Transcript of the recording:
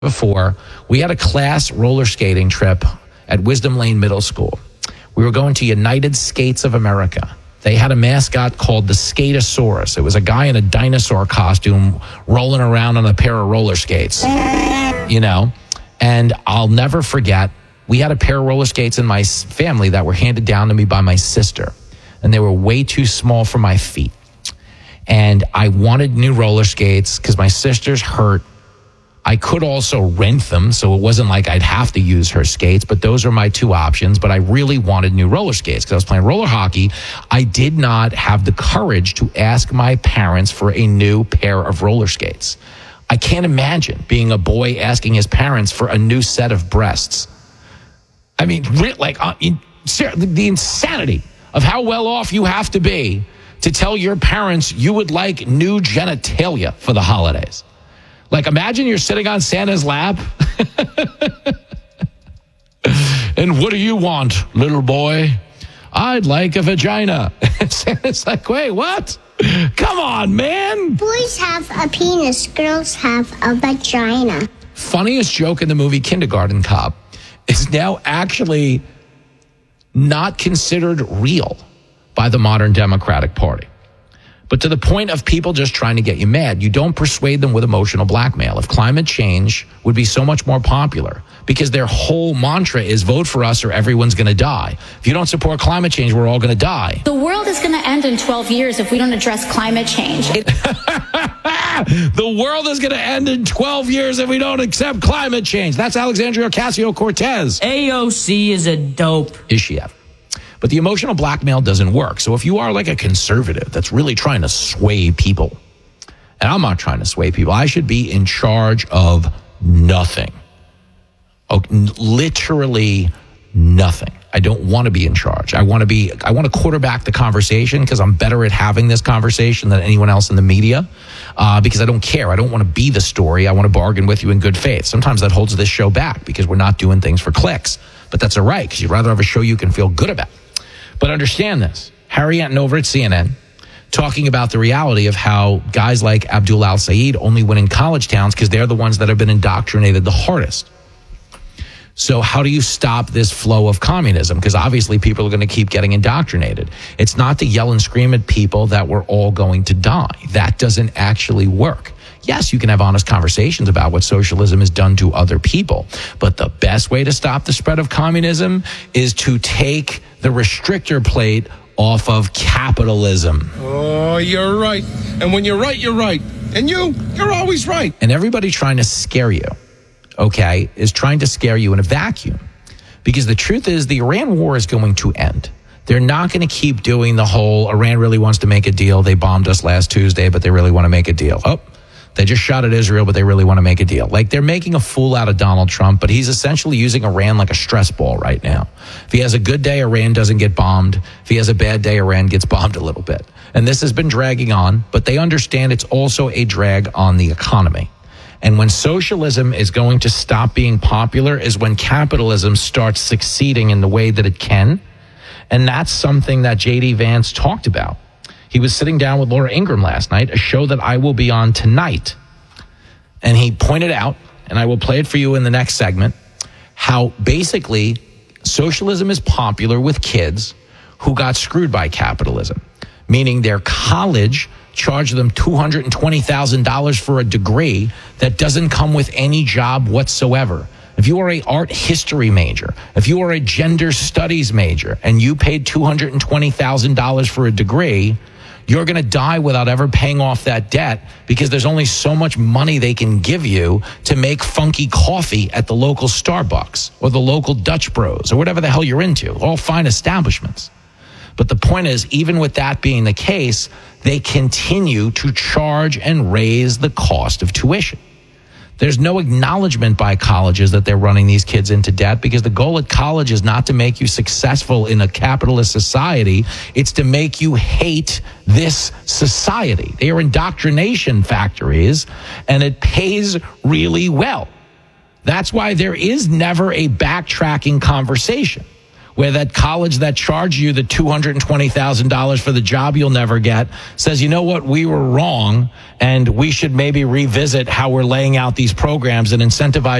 before, we had a class roller skating trip at Wisdom Lane Middle School. We were going to United Skates of America. They had a mascot called the Skatosaurus. It was a guy in a dinosaur costume rolling around on a pair of roller skates, and I'll never forget, we had a pair of roller skates in my family that were handed down to me by my sister, and they were way too small for my feet. And I wanted new roller skates because my sister's hurt. I could also rent them, so it wasn't like I'd have to use her skates, but those are my two options. But I really wanted new roller skates because I was playing roller hockey. I did not have the courage to ask my parents for a new pair of roller skates. I can't imagine being a boy asking his parents for a new set of breasts. I mean, the insanity of how well off you have to be to tell your parents you would like new genitalia for the holidays. Like, imagine you're sitting on Santa's lap. And what do you want, little boy? I'd like a vagina. Santa's like, wait, what? Come on, man. Boys have a penis. Girls have a vagina. Funniest joke in the movie Kindergarten Cop is now actually not considered real by the modern Democratic Party. But to the point of people just trying to get you mad, you don't persuade them with emotional blackmail. If climate change would be so much more popular, because their whole mantra is vote for us or everyone's going to die. If you don't support climate change, we're all going to die. The world is going to end in 12 years if we don't address climate change. The world is going to end in 12 years if we don't accept climate change. That's Alexandria Ocasio-Cortez. AOC is a dope. Is she ever? But the emotional blackmail doesn't work. So if you are like a conservative that's really trying to sway people, and I'm not trying to sway people, I should be in charge of nothing. Literally nothing. I don't want to be in charge. I want to quarterback the conversation because I'm better at having this conversation than anyone else in the media because I don't care. I don't want to be the story. I want to bargain with you in good faith. Sometimes that holds this show back because we're not doing things for clicks. But that's all right because you'd rather have a show you can feel good about. But understand this. Harry Anton over at CNN talking about the reality of how guys like Abdul Al-Sayed only win in college towns because they're the ones that have been indoctrinated the hardest. So how do you stop this flow of communism? Because obviously people are going to keep getting indoctrinated. It's not to yell and scream at people that we're all going to die. That doesn't actually work. Yes, you can have honest conversations about what socialism has done to other people. But the best way to stop the spread of communism is to take the restrictor plate off of capitalism. Oh, you're right. And when you're right, you're right. And you're always right. And everybody trying to scare you, okay, is trying to scare you in a vacuum. Because the truth is the Iran war is going to end. They're not going to keep doing the whole Iran really wants to make a deal. They bombed us last Tuesday, but they really want to make a deal. Oh, they just shot at Israel, but they really want to make a deal. Like, they're making a fool out of Donald Trump, but he's essentially using Iran like a stress ball right now. If he has a good day, Iran doesn't get bombed. If he has a bad day, Iran gets bombed a little bit. And this has been dragging on, but they understand it's also a drag on the economy. And when socialism is going to stop being popular is when capitalism starts succeeding in the way that it can. And that's something that J.D. Vance talked about. He was sitting down with Laura Ingraham last night, a show that I will be on tonight. And he pointed out, and I will play it for you in the next segment, how basically socialism is popular with kids who got screwed by capitalism, meaning their college charged them $220,000 for a degree that doesn't come with any job whatsoever. If you are an art history major, if you are a gender studies major, and you paid $220,000 for a degree, you're going to die without ever paying off that debt because there's only so much money they can give you to make funky coffee at the local Starbucks or the local Dutch Bros or whatever the hell you're into, all fine establishments. But the point is, even with that being the case, they continue to charge and raise the cost of tuition. There's no acknowledgement by colleges that they're running these kids into debt because the goal at college is not to make you successful in a capitalist society. It's to make you hate this society. They are indoctrination factories, and it pays really well. That's why there is never a backtracking conversation. where that college that charged you the $220,000 for the job you'll never get says, you know what, we were wrong, and we should maybe revisit how we're laying out these programs and incentivize